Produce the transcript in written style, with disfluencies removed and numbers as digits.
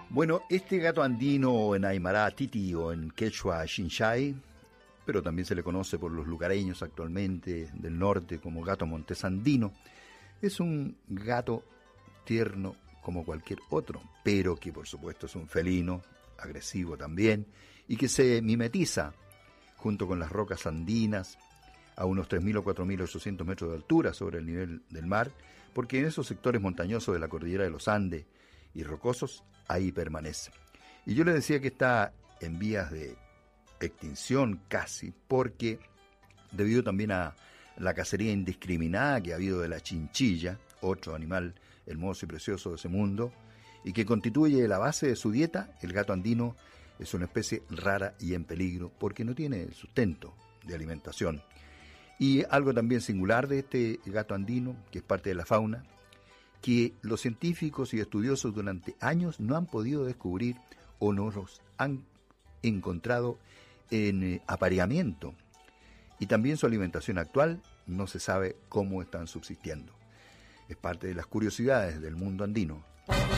Bueno, este gato andino en Aymara Titi o en quechua Xinxay, pero también se le conoce por los lugareños actualmente del norte como gato montés andino, es un gato tierno como cualquier otro, pero que por supuesto es un felino, agresivo también, y que se mimetiza junto con las rocas andinas a unos 3.000 o 4.800 metros de altura sobre el nivel del mar, porque en esos sectores montañosos de la cordillera de los Andes y rocosos, ahí permanece. Y yo le decía que está en vías de extinción casi, porque debido también a la cacería indiscriminada que ha habido de la chinchilla, otro animal hermoso y precioso de ese mundo, y que constituye la base de su dieta, el gato andino es una especie rara y en peligro porque no tiene sustento de alimentación. Y algo también singular de este gato andino, que es parte de la fauna, que los científicos y estudiosos durante años no han podido descubrir o no los han encontrado en apareamiento. Y también su alimentación actual no se sabe cómo están subsistiendo. Es parte de las curiosidades del mundo andino.